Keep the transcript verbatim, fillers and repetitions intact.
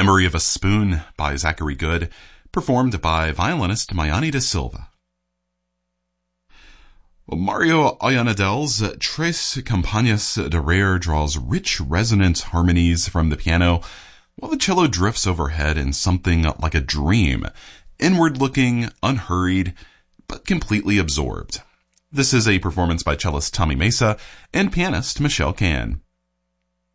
Memory of a Spoon by Zachary Good, performed by violinist Mayani da Silva. Well, Mario Ollanadel's Tres Campanas de Rare draws rich resonant harmonies from the piano, while the cello drifts overhead in something like a dream, inward-looking, unhurried, but completely absorbed. This is a performance by cellist Tommy Mesa and pianist Michelle Can.